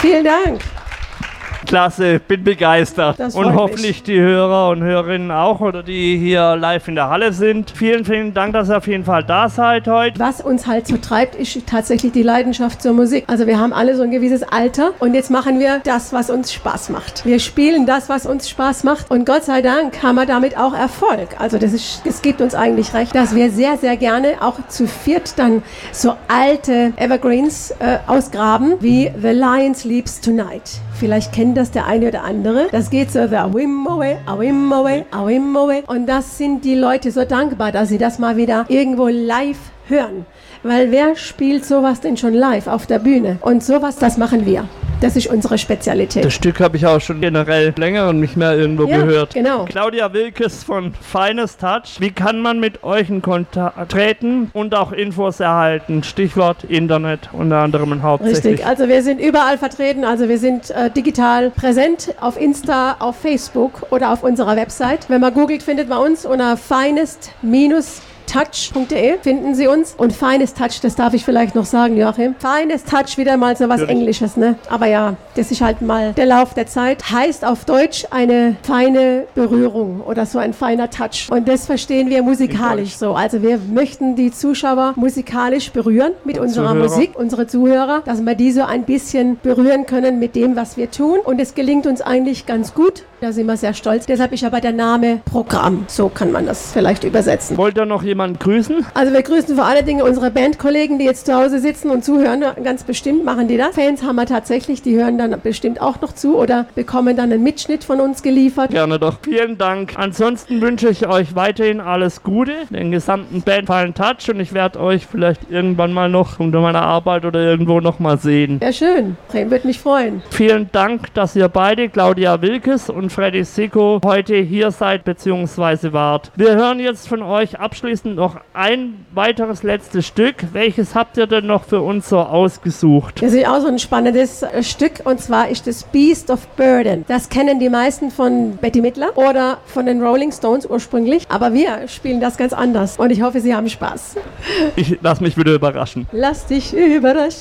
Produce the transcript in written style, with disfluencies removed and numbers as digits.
Vielen Dank. Klasse, bin begeistert. Und hoffentlich die Hörer und Hörerinnen auch oder die hier live in der Halle sind. Vielen, vielen Dank, dass ihr auf jeden Fall da seid heute. Was uns halt so treibt, ist tatsächlich die Leidenschaft zur Musik. Also wir haben alle so ein gewisses Alter und jetzt machen wir das, was uns Spaß macht. Wir spielen das, was uns Spaß macht und Gott sei Dank haben wir damit auch Erfolg. Also das gibt uns eigentlich recht, dass wir sehr, sehr gerne auch zu viert dann so alte Evergreens ausgraben, wie The Lion Sleeps Tonight. Vielleicht kennt das der eine oder andere. Das geht so, awim away, awim away, awim away. Und das sind die Leute so dankbar, dass sie das mal wieder irgendwo live hören. Weil wer spielt sowas denn schon live auf der Bühne? Und sowas, das machen wir. Das ist unsere Spezialität. Das Stück habe ich auch schon generell länger und nicht mehr irgendwo gehört. Genau. Claudia Wilkes von Finest Touch. Wie kann man mit euch in Kontakt treten und auch Infos erhalten? Stichwort Internet unter anderem und hauptsächlich. Richtig, also wir sind überall vertreten. Also wir sind digital präsent auf Insta, auf Facebook oder auf unserer Website. Wenn man googelt, findet man uns unter finest-touch.de finden Sie uns. Und Finest Touch, das darf ich vielleicht noch sagen, Joachim. Finest Touch, wieder mal so was Englisches, ne? Aber ja, das ist halt mal der Lauf der Zeit. Heißt auf Deutsch eine feine Berührung oder so ein feiner Touch. Und das verstehen wir musikalisch so. Also wir möchten die Zuschauer musikalisch berühren mit unserer Musik, unsere Zuhörer, dass wir die so ein bisschen berühren können mit dem, was wir tun. Und es gelingt uns eigentlich ganz gut. Da sind wir sehr stolz. Deshalb ist aber der Name Programm. So kann man das vielleicht übersetzen. Wollt ihr noch jemanden grüßen? Also wir grüßen vor allen Dingen unsere Bandkollegen, die jetzt zu Hause sitzen und zuhören. Ganz bestimmt machen die das. Fans haben wir tatsächlich, die hören dann bestimmt auch noch zu oder bekommen dann einen Mitschnitt von uns geliefert. Gerne doch. Vielen Dank. Ansonsten wünsche ich euch weiterhin alles Gute, den gesamten Band Finest Touch und ich werde euch vielleicht irgendwann mal noch unter meiner Arbeit oder irgendwo noch mal sehen. Ja, schön. Würde mich freuen. Vielen Dank, dass ihr beide, Claudia Wilkes und Freddy Sicko, heute hier seid bzw. wart. Wir hören jetzt von euch abschließend noch ein weiteres letztes Stück. Welches habt ihr denn noch für uns so ausgesucht? Das ist auch so ein spannendes Stück und zwar ist das Beast of Burden. Das kennen die meisten von Bette Midler oder von den Rolling Stones ursprünglich, aber wir spielen das ganz anders und ich hoffe, Sie haben Spaß. Ich lass mich wieder überraschen. Lass dich überraschen.